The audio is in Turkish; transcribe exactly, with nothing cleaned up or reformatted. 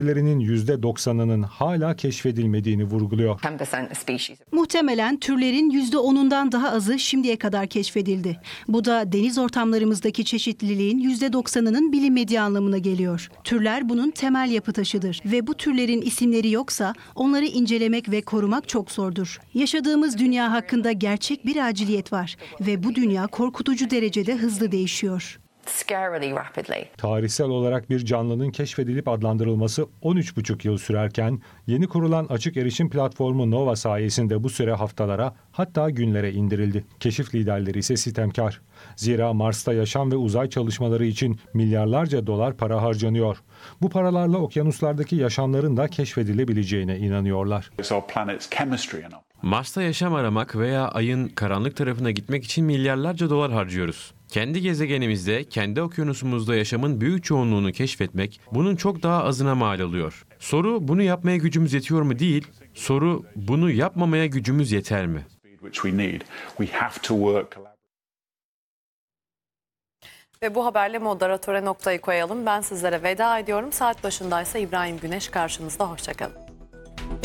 Türlerinin yüzde doksanının hala keşfedilmediğini vurguluyor. Muhtemelen türlerin yüzde onundan daha azı şimdiye kadar keşfedildi. Bu da deniz ortamlarımızdaki çeşitliliğin yüzde doksanının bilinmediği anlamına geliyor. Türler bunun temel yapı taşıdır ve bu türlerin isimleri yoksa onları incelemek ve korumak çok zordur. Yaşadığımız dünya hakkında gerçek bir aciliyet var ve bu dünya korkutucu derecede hızlı değişiyor. Tarihsel olarak bir canlının keşfedilip adlandırılması on üç buçuk yıl sürerken yeni kurulan açık erişim platformu Nova sayesinde bu süre haftalara hatta günlere indirildi. Keşif liderleri ise sitemkar. Zira Mars'ta yaşam ve uzay çalışmaları için milyarlarca dolar para harcanıyor. Bu paralarla okyanuslardaki yaşamların da keşfedilebileceğine inanıyorlar. Mars'ta yaşam aramak veya Ay'ın karanlık tarafına gitmek için milyarlarca dolar harcıyoruz. Kendi gezegenimizde, kendi okyanusumuzda yaşamın büyük çoğunluğunu keşfetmek bunun çok daha azına mal oluyor. Soru bunu yapmaya gücümüz yetiyor mu değil, soru bunu yapmamaya gücümüz yeter mi? Ve bu haberle moderatöre noktayı koyalım. Ben sizlere veda ediyorum. Saat başındaysa İbrahim Güneş karşınızda. Hoşça kalın.